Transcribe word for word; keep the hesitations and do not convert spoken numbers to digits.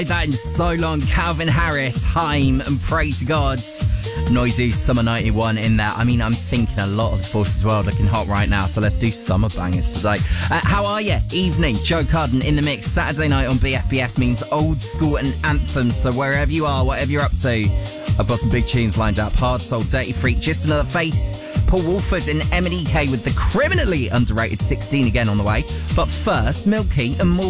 That in so long, Calvin Harris, Haim, and Pray to God. Noisy Summer ninety-one in there. I mean, I'm thinking a lot of the Forces World looking hot right now, so let's do summer bangers today. Uh, how are you? Evening, Joe Carden in the mix. Saturday night on B F B S means old school and anthems, so wherever you are, whatever you're up to, I've got some big tunes lined up. Hard Soul, Dirty Freak, Just Another Face, Paul Wolford and M and E K with the criminally underrated sixteen again on the way. But first, Milky and More